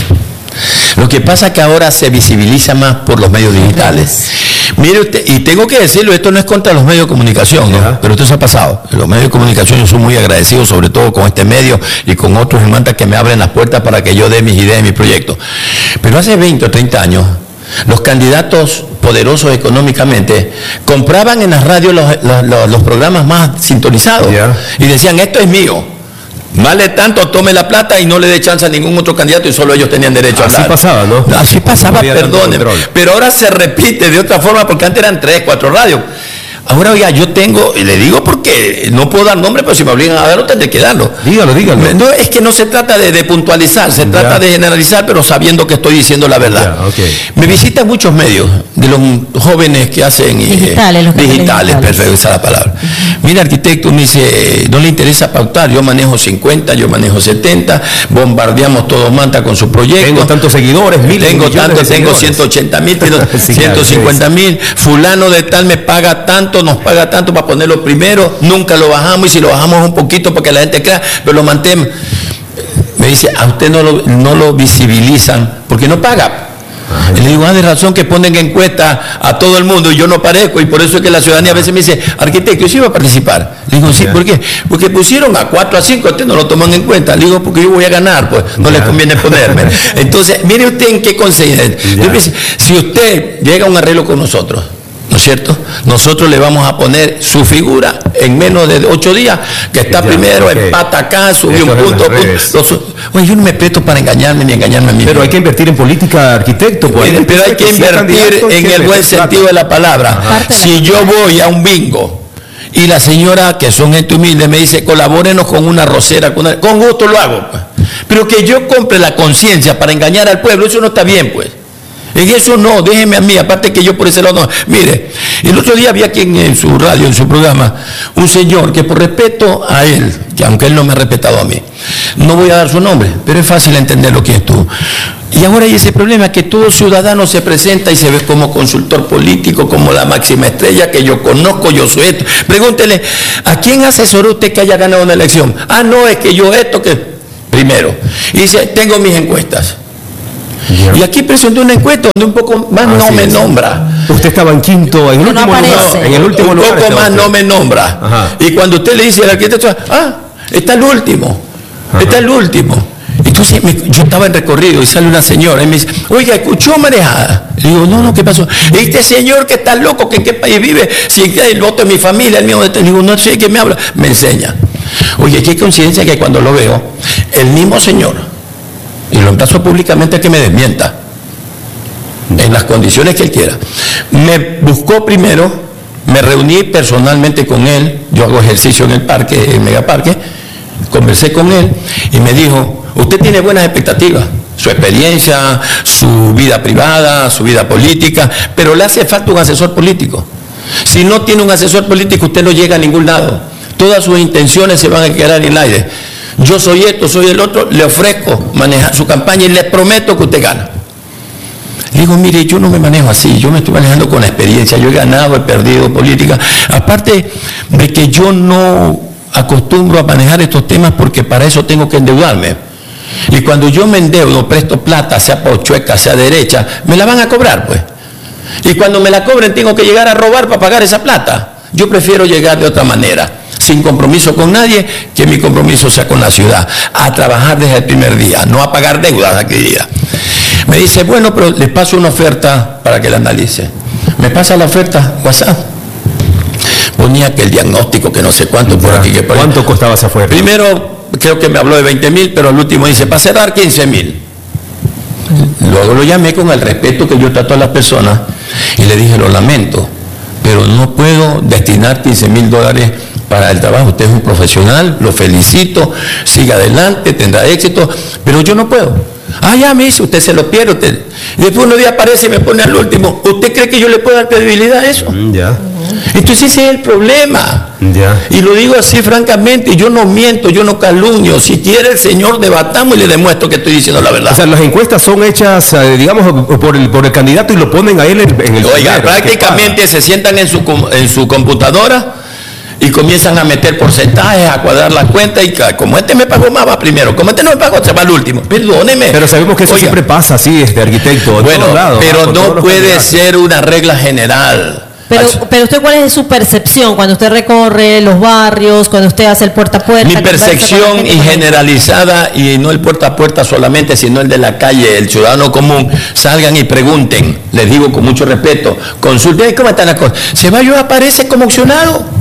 Speaker 3: Lo que pasa es que ahora se visibiliza más por los medios digitales. Mire usted, y tengo que decirlo, esto no es contra los medios de comunicación, ¿no? Pero esto se ha pasado. Los medios de comunicación, yo soy muy agradecido, sobre todo con este medio y con otros en Manta que me abren las puertas para que yo dé mis ideas y mis proyectos. Pero hace veinte o treinta años, los candidatos poderosos económicamente compraban en las radios los, los, los programas más sintonizados. Yeah. Y decían, esto es mío. Vale tanto, tome la plata y no le dé chance a ningún otro candidato y solo ellos tenían derecho
Speaker 4: Así
Speaker 3: a hablar.
Speaker 4: Así pasaba, ¿no?
Speaker 3: Así pasaba, perdón. Pero ahora se repite de otra forma porque antes eran tres, cuatro radios. Ahora, oiga, yo tengo, y le digo porque no puedo dar nombre, pero si me obligan a darlo, tendré que darlo.
Speaker 4: Dígalo, dígalo.
Speaker 3: No, es que no se trata de, de puntualizar, se ya. trata de generalizar, pero sabiendo que estoy diciendo la verdad. Ya, okay. Me visitan muchos medios de los jóvenes que hacen digitales, eh, los digitales, digitales, perfecto, esa es la palabra. Uh-huh. Mira, arquitecto, me dice, no le interesa pautar, yo manejo cincuenta, yo manejo setenta, bombardeamos todo Manta con su proyecto.
Speaker 4: Tengo tantos seguidores, miles
Speaker 3: Tengo tanto, tengo ciento ochenta mil, tengo sí, ciento cincuenta mil, fulano de tal me paga tanto, nos paga tanto para ponerlo primero, nunca lo bajamos y si lo bajamos un poquito para que la gente crea, pero lo mantenemos. Me dice, a usted no lo, no lo visibilizan porque no paga. Ajá. Y le digo, ah, de razón que ponen encuesta a todo el mundo y yo no aparezco y por eso es que la ciudadanía a veces me dice, arquitecto, yo sí iba a participar. Le digo, sí, ¿por qué? Porque pusieron a cuatro a cinco, a usted no lo toman en cuenta. Le digo, porque yo voy a ganar, pues no ya. le conviene ponerme. Entonces, mire usted en qué consiste. Si usted llega a un arreglo con nosotros, ¿no es cierto? Nosotros le vamos a poner su figura en menos de ocho días, que está ya, primero, okay. empata acá, subió un punto. punto. Oye, yo no me presto para engañarme ni engañarme a mí.
Speaker 4: Pero hay que invertir en política, arquitecto. Pues,
Speaker 3: pero, pero hay que, que invertir en el buen sentido de la palabra. Ajá. Si yo voy a un bingo y la señora, que son gente humilde, me dice, colabórenos con una rosera, con, una... con gusto lo hago. Pues. Pero que yo compre la conciencia para engañar al pueblo, eso no está bien, pues. En eso no, déjeme a mí, aparte que yo por ese lado no. Mire, el otro día había quien en su radio, en su programa, un señor que por respeto a él, que aunque él no me ha respetado a mí, no voy a dar su nombre, pero es fácil entender lo que es tú. Y ahora hay ese problema que todo ciudadano se presenta y se ve como consultor político, como la máxima estrella, que yo conozco, yo soy esto. Pregúntele, ¿a quién asesoró usted que haya ganado una elección? Ah, no, es que yo esto, que... Primero, y dice, tengo mis encuestas. Yeah. Y aquí presenté una encuesta donde un poco más Así no me es. nombra.
Speaker 4: Usted estaba en quinto, en el
Speaker 5: no
Speaker 4: último lugar. En el último
Speaker 3: un
Speaker 4: lugar
Speaker 3: poco más
Speaker 4: usted.
Speaker 3: no me nombra. Ajá. Y cuando usted le dice al arquitecto, ah, está el último, Ajá. está el último. Entonces, Entonces me, yo estaba en recorrido y sale una señora y me dice, oiga, ¿escuchó marejada? Le digo, no, no, ¿qué pasó? Este señor que está loco, que en qué país vive, si el voto de mi familia, el mío, le digo, no sé de qué me habla, me enseña. Oye, qué coincidencia que cuando lo veo, el mismo señor, y lo emplazo públicamente a que me desmienta, en las condiciones que él quiera, me buscó primero, me reuní personalmente con él, yo hago ejercicio en el parque, en el megaparque, conversé con él y me dijo, usted tiene buenas expectativas, su experiencia, su vida privada, su vida política, pero le hace falta un asesor político. Si no tiene un asesor político, usted no llega a ningún lado. Todas sus intenciones se van a quedar en el aire. Yo soy esto, soy el otro, le ofrezco manejar su campaña y le prometo que usted gana. Le digo, mire, yo no me manejo así, yo me estoy manejando con la experiencia, yo he ganado, he perdido política. Aparte de que yo no acostumbro a manejar estos temas porque para eso tengo que endeudarme. Y cuando yo me endeudo, presto plata, sea por chueca, sea derecha, me la van a cobrar, pues. Y cuando me la cobren, tengo que llegar a robar para pagar esa plata. Yo prefiero llegar de otra manera, sin compromiso con nadie, que mi compromiso sea con la ciudad, a trabajar desde el primer día, no a pagar deudas aquel día. Me dice, bueno, pero les paso una oferta para que la analice. Me pasa la oferta, WhatsApp. Ponía que el diagnóstico, que no sé cuánto, por aquí, que por ahí.
Speaker 4: ¿Cuánto costaba esa oferta?
Speaker 3: Primero, creo que me habló de veinte mil, pero al último dice, para cerrar quince mil. Luego lo llamé con el respeto que yo trato a las personas y le dije, lo lamento, pero no puedo destinar quince mil dólares para el trabajo. Usted es un profesional, lo felicito, siga adelante, tendrá éxito, pero yo no puedo. Ah, ya me dice, usted se lo pierde. Usted. Y después uno día aparece y me pone al último. ¿Usted cree que yo le puedo dar credibilidad a eso?
Speaker 4: Mm, ya.
Speaker 3: Entonces ese es el problema.
Speaker 4: Ya.
Speaker 3: Y lo digo así francamente, yo no miento, yo no calumnio. Si quiere el señor, debatamos y le demuestro que estoy diciendo la verdad.
Speaker 4: O sea, las encuestas son hechas, eh, digamos, por el, por el candidato y lo ponen a él en, en el...
Speaker 3: Oiga,
Speaker 4: primero,
Speaker 3: prácticamente se sientan en su, en su computadora y comienzan a meter porcentajes, a cuadrar la cuenta y como este me pagó más va primero, como este no me pagó se va al último. Perdóneme.
Speaker 4: Pero sabemos que eso
Speaker 3: Oiga,
Speaker 4: siempre pasa así, este arquitecto.
Speaker 3: Bueno,
Speaker 4: todos lados,
Speaker 3: pero
Speaker 4: ¿no?
Speaker 3: no puede ser una regla general.
Speaker 5: Pero, pero usted, ¿cuál es su percepción cuando usted recorre los barrios, cuando usted hace el puerta a puerta?
Speaker 3: Mi percepción y generalizada, y no el puerta a puerta solamente, sino el de la calle, el ciudadano común, salgan y pregunten, les digo con mucho respeto, consulten cómo están las cosas. Ceballos aparece conmocionado.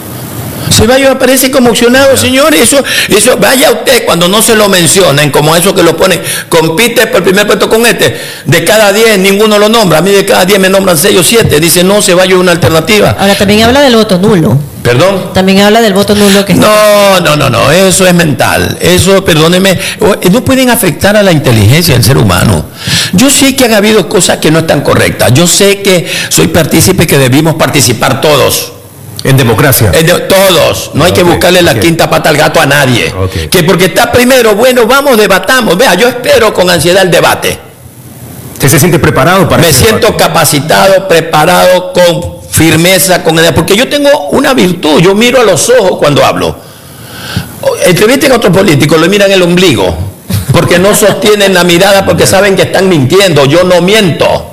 Speaker 3: Ceballos aparece conmocionado, señores. Eso, eso, vaya usted cuando no se lo mencionen, como eso que lo ponen, compite por el primer puesto con este. De cada diez, ninguno lo nombra. A mí de cada diez me nombran seis o siete. Dice, no, Ceballos es una alternativa.
Speaker 5: Ahora, también habla del voto nulo.
Speaker 3: ¿Perdón?
Speaker 5: También habla del voto nulo que
Speaker 3: No, no, no, no, eso es mental. Eso, perdóneme, no pueden afectar a la inteligencia del ser humano. Yo sé que han habido cosas que no están correctas. Yo sé que soy partícipe que debimos participar todos.
Speaker 4: En democracia.
Speaker 3: En de, todos. No hay okay, que buscarle la okay. quinta pata al gato a nadie. Okay. Que porque está primero, bueno, vamos, debatamos. Vea, yo espero con ansiedad el debate.
Speaker 4: ¿Usted se siente preparado para
Speaker 3: Me
Speaker 4: ese
Speaker 3: siento
Speaker 4: debate?
Speaker 3: capacitado, preparado, con firmeza, con edad, porque yo tengo una virtud, yo miro a los ojos cuando hablo. Entrevisten a otros políticos, lo miran el ombligo, porque no sostienen la mirada porque saben que están mintiendo. Yo no miento.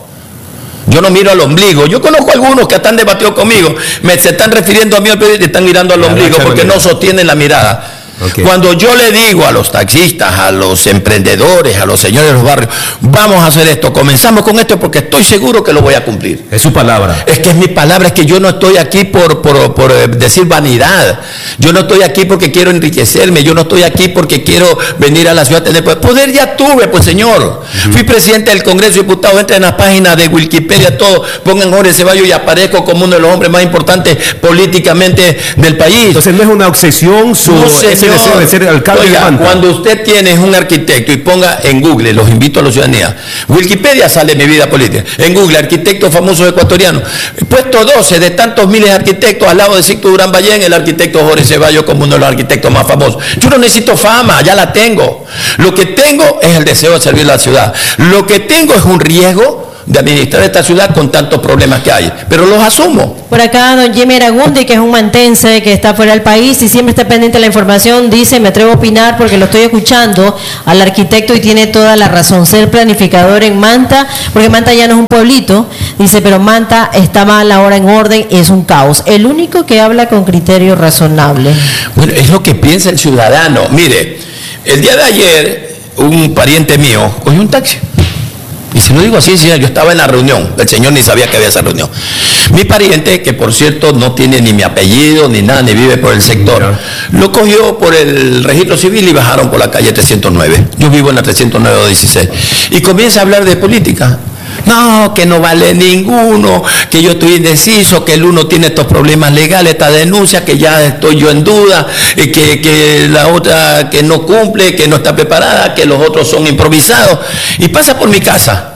Speaker 3: Yo no miro al ombligo. Yo conozco a algunos que están debatiendo conmigo, me se están refiriendo a mí y están mirando al ombligo porque no sostienen la mirada. Okay. Cuando yo le digo a los taxistas, a los emprendedores, a los señores de los barrios, vamos a hacer esto, comenzamos con esto porque estoy seguro que lo voy a cumplir.
Speaker 4: Es su palabra.
Speaker 3: Es que es mi palabra, es que yo no estoy aquí por, por, por decir vanidad. Yo no estoy aquí porque quiero enriquecerme, yo no estoy aquí porque quiero venir a la ciudad a tener poder. Poder ya tuve, pues señor. Uh-huh. Fui presidente del Congreso, diputado, entren en las páginas de Wikipedia, todo, pongan Jorge Ceballos y aparezco como uno de los hombres más importantes políticamente del país.
Speaker 4: Entonces no es una obsesión su...
Speaker 3: No, señor.
Speaker 4: Deseo de ser alcalde.
Speaker 3: Oiga,
Speaker 4: de Manta.
Speaker 3: Cuando usted tiene un arquitecto y ponga en Google, los invito a la ciudadanía, Wikipedia sale mi vida política, en Google, arquitectos famosos ecuatorianos, puesto doce de tantos miles de arquitectos al lado de Sixto Durán Ballén, el arquitecto Jorge Ceballos como uno de los arquitectos más famosos. Yo no necesito fama, ya la tengo. Lo que tengo es el deseo de servir a la ciudad. Lo que tengo es un riesgo de administrar esta ciudad con tantos problemas que hay, pero los asumo.
Speaker 5: Por acá don Jimmy Aragundi, que es un mantense que está fuera del país y siempre está pendiente de la información, dice, me atrevo a opinar porque lo estoy escuchando al arquitecto y tiene toda la razón, ser planificador en Manta, porque Manta ya no es un pueblito, dice, pero Manta está mal ahora en orden, es un caos. El único que habla con criterio razonable.
Speaker 3: Bueno, es lo que piensa el ciudadano. Mire, el día de ayer un pariente mío cogió un taxi. Y si no digo así, señor, yo estaba en la reunión, el señor ni sabía que había esa reunión. Mi pariente, que por cierto no tiene ni mi apellido ni nada, ni vive por el sector, Mira. lo cogió por el registro civil y bajaron por la calle trescientos nueve. Yo vivo en la trescientos nueve dieciséis. Y comienza a hablar de política. No, que no vale ninguno, que yo estoy indeciso, que el uno tiene estos problemas legales, esta denuncia, que ya estoy yo en duda, y que, que la otra que no cumple, que no está preparada, que los otros son improvisados. Y pasa por mi casa.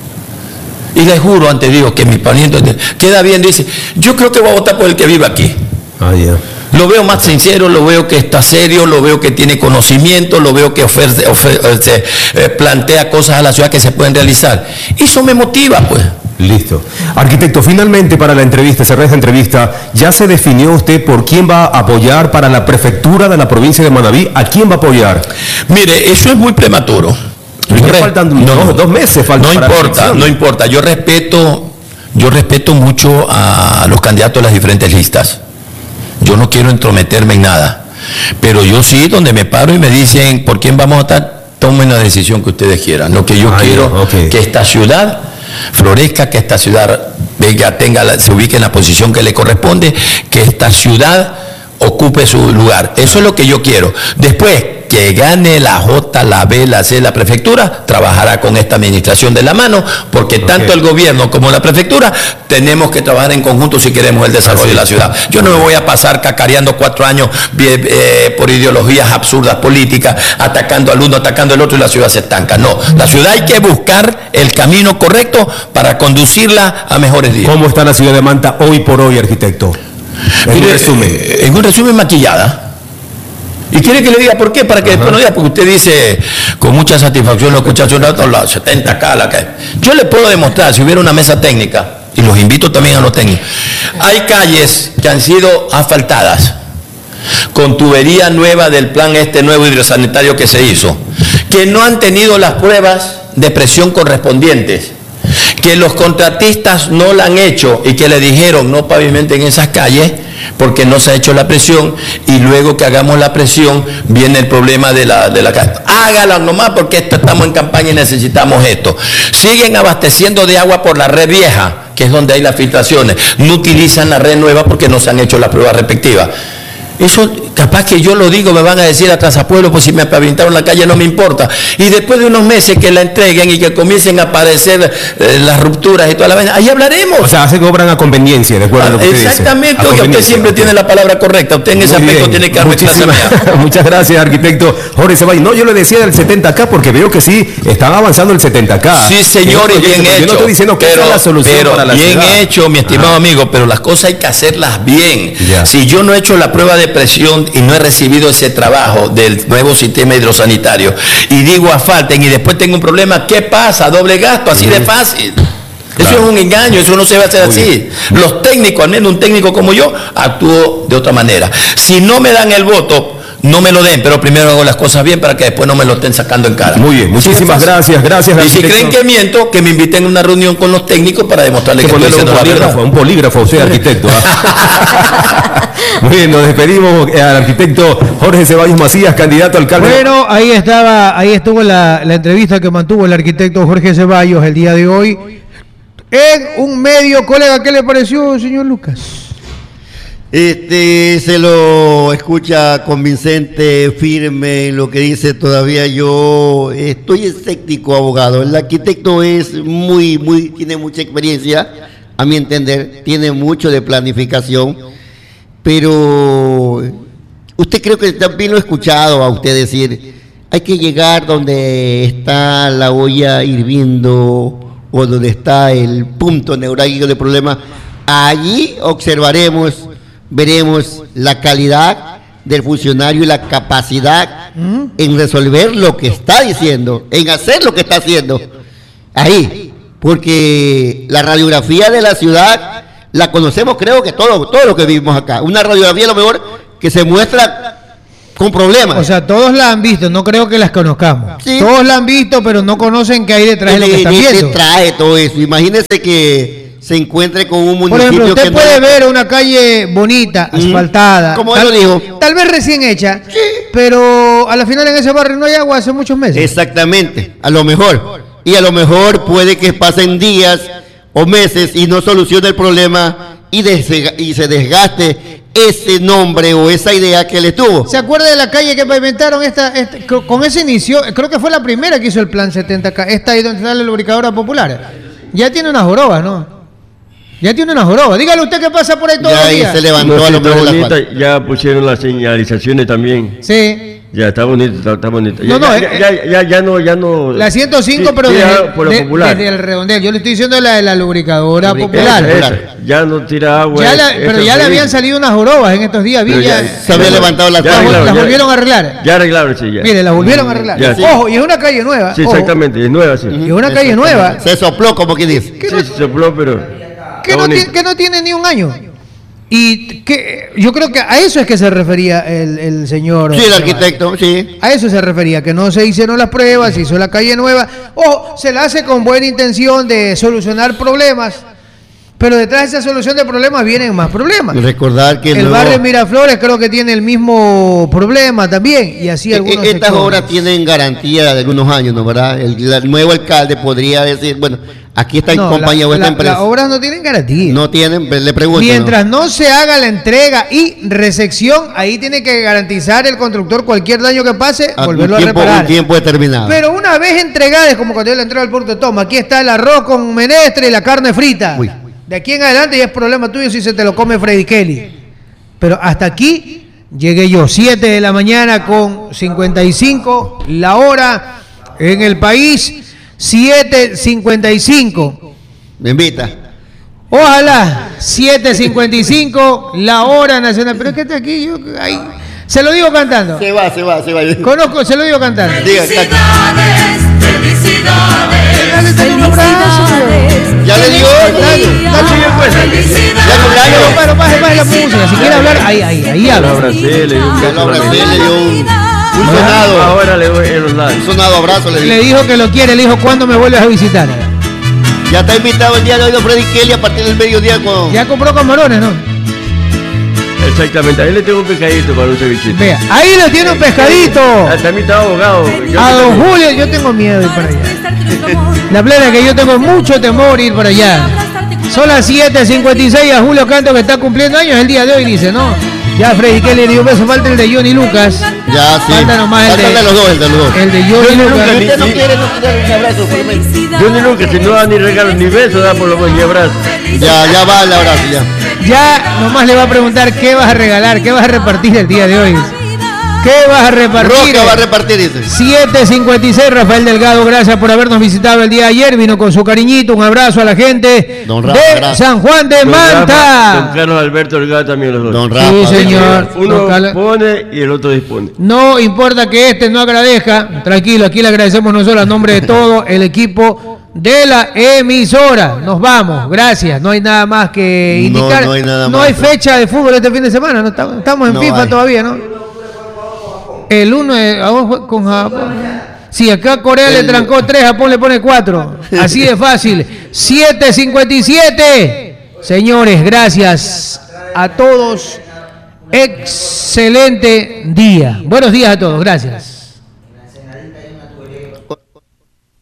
Speaker 3: Y le juro ante Dios que mi pariente queda bien, dice, yo creo que voy a votar por el que vive aquí. Ah, yeah. Lo veo más sincero, lo veo que está serio, lo veo que tiene conocimiento, lo veo que ofrece, ofrece, eh, plantea cosas a la ciudad que se pueden realizar. Eso me motiva, pues.
Speaker 4: Listo. Arquitecto, finalmente para la entrevista, cerrar esta entrevista, ¿ya se definió usted por quién va a apoyar para la prefectura de la provincia de Manabí? ¿A quién va a apoyar?
Speaker 3: Mire, eso es muy prematuro.
Speaker 4: Re faltan no, dos, dos meses. Faltan
Speaker 3: no importa, no importa. Yo respeto, yo respeto mucho a los candidatos de las diferentes listas. Yo no quiero entrometerme en nada, pero yo sí, donde me paro y me dicen por quién vamos a votar, tomen la decisión que ustedes quieran. Lo que yo Ay, quiero no, okay. que esta ciudad florezca, que esta ciudad venga, tenga la, se ubique en la posición que le corresponde, que esta ciudad ocupe su lugar. Eso es lo que yo quiero. Después, que gane la J, la B, la C, la prefectura, trabajará con esta administración de la mano, porque okay. tanto el gobierno como la prefectura tenemos que trabajar en conjunto si queremos el desarrollo de la ciudad. Yo no me voy a pasar cacareando cuatro años eh, por ideologías absurdas políticas, atacando al uno, atacando al otro y la ciudad se estanca. No, la ciudad hay que buscar el camino correcto para conducirla a mejores días.
Speaker 4: ¿Cómo está la ciudad de Manta hoy por hoy, arquitecto? En
Speaker 3: Mire,
Speaker 4: un resumen.
Speaker 3: Eh, en un resumen maquillada. ¿Y quiere que le diga por qué? Para que Ajá. después no diga, porque usted dice con mucha satisfacción, lo escucha hace un rato, la setenta K, la que... Yo le puedo demostrar, si hubiera una mesa técnica, y los invito también a los técnicos, hay calles que han sido asfaltadas, con tubería nueva del plan este nuevo hidrosanitario que se hizo, que no han tenido las pruebas de presión correspondientes, que los contratistas no la han hecho y que le dijeron no pavimenten esas calles porque no se ha hecho la presión, y luego que hagamos la presión viene el problema de la, de la calle. Hágala nomás porque esto, estamos en campaña y necesitamos esto. Siguen abasteciendo de agua por la red vieja, que es donde hay las filtraciones. No utilizan la red nueva porque no se han hecho las pruebas respectivas. Eso, capaz que yo lo digo, me van a decir a Trazapueblo, pues si me pavimentaron la calle no me importa. Y después de unos meses que la entreguen y que comiencen a aparecer eh, las rupturas y toda la vaina, ahí hablaremos.
Speaker 4: O sea, se cobran a conveniencia, de acuerdo a lo que usted
Speaker 3: Exactamente,
Speaker 4: dice.
Speaker 3: Oye, usted siempre okay. tiene la palabra correcta, usted en ese Muy aspecto bien. tiene que arbitrarse.
Speaker 4: Muchas gracias, arquitecto Jorge Ceballos. No, yo le decía del setenta K porque veo que sí, están avanzando el setenta K.
Speaker 3: Sí, señor, y bien hecho.
Speaker 4: Yo no estoy diciendo que
Speaker 3: pero,
Speaker 4: esa es la solución
Speaker 3: pero
Speaker 4: para la
Speaker 3: bien
Speaker 4: ciudad.
Speaker 3: hecho, mi estimado Ajá. amigo, pero las cosas hay que hacerlas bien. Ya. Si yo no he hecho la prueba de presión y no he recibido ese trabajo del nuevo sistema hidrosanitario y digo asfalten y después tengo un problema, ¿qué pasa? Doble gasto, así de fácil. Claro. Eso es un engaño, eso no se va a hacer Muy así. Bien. Los técnicos, al menos un técnico como yo, actúo de otra manera. Si no me dan el voto, no me lo den, pero primero hago las cosas bien para que después no me lo estén sacando en cara.
Speaker 4: Muy bien, muchísimas sí, gracias, gracias.
Speaker 3: Y si creen que miento, que me inviten a una reunión con los técnicos para demostrarles que, que estoy diciendo la verdad.
Speaker 4: Un polígrafo, usted, arquitecto. Muy bien, nos despedimos al arquitecto Jorge Ceballos Macías, candidato a alcalde.
Speaker 1: Bueno, ahí estaba, ahí estuvo la, la entrevista que mantuvo el arquitecto Jorge Ceballos el día de hoy en un medio. Colega, ¿qué le pareció, señor Lucas?
Speaker 2: Este, se lo escucha convincente, firme en lo que dice. Todavía yo estoy escéptico, abogado. El arquitecto es muy, muy, tiene mucha experiencia, a mi entender, tiene mucho de planificación, pero usted creo que también lo he escuchado a usted decir, hay que llegar donde está la olla hirviendo o donde está el punto neurálgico del problema. Allí observaremos, veremos la calidad del funcionario y la capacidad ¿Mm? en resolver lo que está diciendo, en hacer lo que está haciendo. Ahí, porque la radiografía de la ciudad la conocemos, creo que todo, todo lo que vivimos acá. Una radiografía a lo mejor que se muestra con problemas.
Speaker 1: O sea, todos la han visto, no creo que las conozcamos.
Speaker 2: Sí.
Speaker 1: Todos la han visto, pero no conocen qué hay detrás de lo que están viendo.
Speaker 2: Trae todo eso. Imagínese que se encuentre con un municipio.
Speaker 1: Por ejemplo, usted
Speaker 2: que
Speaker 1: puede
Speaker 2: no...
Speaker 1: ver una calle bonita,
Speaker 2: Mm.
Speaker 1: asfaltada.
Speaker 2: Como
Speaker 1: tal,
Speaker 2: él lo dijo.
Speaker 1: Tal vez recién hecha,
Speaker 2: Sí.
Speaker 1: pero a la final en ese barrio no hay agua hace muchos meses.
Speaker 2: Exactamente, a lo mejor. Y a lo mejor puede que pasen días o meses y no solucione el problema y, desga- y se desgaste ese nombre o esa idea que le tuvo.
Speaker 1: ¿Se acuerda de la calle que pavimentaron esta, esta- co- con ese inicio? Creo que fue la primera que hizo el plan setenta K. Esta ahí donde está la lubricadora popular. Ya tiene unas jorobas, ¿no? Ya tiene unas jorobas. Dígale usted que pasa por ahí todos
Speaker 2: Ya
Speaker 1: los
Speaker 2: ahí
Speaker 1: días.
Speaker 2: se levantó
Speaker 6: No,
Speaker 2: a
Speaker 6: sí,
Speaker 2: lo
Speaker 6: está
Speaker 2: mejor el
Speaker 6: bonita,
Speaker 2: asfalto.
Speaker 6: ya pusieron las señalizaciones también.
Speaker 1: Sí.
Speaker 6: Ya está bonito, está, está bonito.
Speaker 1: No,
Speaker 6: Ya,
Speaker 1: no,
Speaker 6: ya,
Speaker 1: eh,
Speaker 6: ya, ya, ya no, ya no.
Speaker 1: La ciento cinco,
Speaker 6: Sí,
Speaker 1: pero
Speaker 6: tira
Speaker 1: desde,
Speaker 6: por lo
Speaker 1: de-
Speaker 6: popular.
Speaker 1: desde el redondel. Yo le estoy diciendo la de la lubricadora
Speaker 2: Lubricadora
Speaker 1: popular.
Speaker 6: Esa,
Speaker 2: popular.
Speaker 6: esa. Ya no tira agua.
Speaker 1: Ya la-
Speaker 6: esa
Speaker 1: pero
Speaker 6: es
Speaker 1: ya le habían
Speaker 6: feliz.
Speaker 1: salido unas jorobas en estos días. Vi,
Speaker 6: Pero
Speaker 1: ya,
Speaker 6: ya-
Speaker 2: Se había levantado la
Speaker 6: Ya
Speaker 1: las,
Speaker 6: arreglaron,
Speaker 1: las
Speaker 6: ya-
Speaker 1: volvieron a arreglar.
Speaker 6: Ya arreglaron, sí, ya.
Speaker 1: Mire, las volvieron a arreglar.
Speaker 6: Ya, sí.
Speaker 1: Ojo, y es una calle nueva.
Speaker 6: Sí,
Speaker 1: ojo,
Speaker 6: exactamente, es nueva, sí.
Speaker 1: y es una calle nueva
Speaker 2: Se sopló, como quien dice.
Speaker 1: que
Speaker 6: Sí,
Speaker 1: no,
Speaker 6: se sopló, pero.
Speaker 1: que
Speaker 6: está
Speaker 1: no
Speaker 6: bonito.
Speaker 1: tiene, que no tiene ni un año. Y que yo creo que a eso es que se refería el, el señor.
Speaker 2: Sí, el arquitecto, sí.
Speaker 1: A eso se refería, que no se hicieron las pruebas, se hizo la calle nueva, o se la hace con buena intención de solucionar problemas, pero detrás de esa solución de problemas vienen más problemas.
Speaker 2: Recordar que
Speaker 1: El
Speaker 2: luego-
Speaker 1: barrio Miraflores creo que tiene el mismo problema también, y así
Speaker 2: E-
Speaker 1: algunos
Speaker 2: e- Estas
Speaker 1: sectores.
Speaker 2: obras tienen garantía de algunos años, ¿no? ¿Verdad? El, la- el nuevo alcalde podría decir, bueno, aquí está en
Speaker 1: No,
Speaker 2: compañía
Speaker 1: la-
Speaker 2: o esta
Speaker 1: la-
Speaker 2: empresa.
Speaker 1: Las obras no tienen garantía.
Speaker 2: No tienen, le pregunto.
Speaker 1: Mientras no se haga la entrega y recepción, ahí tiene que garantizar el constructor cualquier daño que pase,
Speaker 2: ¿no?
Speaker 1: volverlo
Speaker 2: un
Speaker 1: a
Speaker 2: tiempo,
Speaker 1: reparar.
Speaker 2: un tiempo determinado.
Speaker 1: Pero una vez entregada, es como cuando yo le entrego al punto, toma, aquí está el arroz con menestre y la carne frita.
Speaker 2: Uy.
Speaker 1: De aquí en adelante ya es problema tuyo si se te lo come Freddy Kelly. Pero hasta aquí llegué yo, siete de la mañana con cincuenta y cinco, la hora en el país, siete cincuenta y cinco.
Speaker 2: Me invita.
Speaker 1: Ojalá, siete cincuenta y cinco, la hora nacional. Pero es que está aquí, yo, ahí, se lo digo cantando.
Speaker 2: Se va, se va, se va.
Speaker 1: Conozco, se lo digo cantando.
Speaker 2: Diga, canta.
Speaker 1: Dale, dale un abrazo.
Speaker 2: Ya le dio.
Speaker 1: Dale, dale.
Speaker 2: Ya cumpleaños.
Speaker 1: Pero baje, baje la música. Si quiere hablar, ahí, ahí, ahí
Speaker 6: Ya lo
Speaker 1: habla.
Speaker 6: abracé, le di un
Speaker 2: Ya
Speaker 6: beso
Speaker 2: lo
Speaker 6: a la
Speaker 2: abracé,
Speaker 6: mejilla.
Speaker 2: le dio un, un sonado.
Speaker 6: Ahora le doy en los
Speaker 2: Un
Speaker 6: labios.
Speaker 2: sonado abrazo le
Speaker 1: Le
Speaker 2: dio.
Speaker 1: dijo que lo quiere, le dijo, ¿cuándo me vuelves a visitar?
Speaker 2: Ya está invitado el día de hoy don Freddy Kelly a partir del mediodía con.
Speaker 1: Ya compró camarones, ¿no?
Speaker 6: Exactamente, ahí le tengo un pescadito para un cevichito.
Speaker 1: Vea, ahí lo tiene un pescadito.
Speaker 6: Ah, también estaba abogado. Yo
Speaker 1: A don
Speaker 6: también.
Speaker 1: Julio, yo tengo miedo de ir para allá. La plena que yo tengo mucho temor ir para allá. Son las siete cincuenta y seis, a Julio Canto que está cumpliendo años el día de hoy, dice, ¿no? Ya Freddy Kelly le dio un beso, falta el de Johnny Lucas.
Speaker 2: Ya, sí.
Speaker 1: Falta nomás el
Speaker 2: Falta
Speaker 1: de-
Speaker 2: de los dos, el de los dos.
Speaker 1: El de Johnny
Speaker 6: Johnny
Speaker 1: Lucas.
Speaker 6: Lucas,
Speaker 2: Usted no quiere, no quiere un abrazo, por lo menos.
Speaker 6: Yo ni nunca, si no da ni regalo ni beso, da por lo menos ni abrazo.
Speaker 2: Ya, ya va el abrazo, ya.
Speaker 1: Ya nomás le va a preguntar qué vas a regalar, qué vas a repartir el día de hoy. ¿Qué vas a repartir?
Speaker 2: Rosca va a repartir, dice.
Speaker 1: siete cincuenta y seis, Rafael Delgado, gracias por habernos visitado el día de ayer. Vino con su cariñito, un abrazo a la gente
Speaker 2: Don Rafa,
Speaker 1: de
Speaker 2: gracias.
Speaker 1: San Juan de
Speaker 6: Don Rafa, Don
Speaker 1: Manta.
Speaker 6: Carlos Alberto Delgado también los dos.
Speaker 2: Don Rafa.
Speaker 1: Sí, señor.
Speaker 6: Uno
Speaker 1: Don Carlos.
Speaker 6: pone y el otro dispone.
Speaker 1: No importa que este no agradezca, tranquilo, aquí le agradecemos nosotros a nombre de todo el equipo de la emisora. Nos vamos, gracias. No hay nada más que
Speaker 2: No,
Speaker 1: indicar.
Speaker 2: no hay nada
Speaker 1: No
Speaker 2: más.
Speaker 1: hay fecha de fútbol este fin de semana, no estamos, estamos en
Speaker 2: No
Speaker 1: FIFA
Speaker 2: hay.
Speaker 1: todavía, ¿no? El uno de abajo con Japón. Si acá Corea le
Speaker 2: El-
Speaker 1: trancó tres, Japón le pone cuatro. Así de fácil. siete cincuenta y siete. Señores, gracias a todos. Excelente día. Buenos días a todos. Gracias.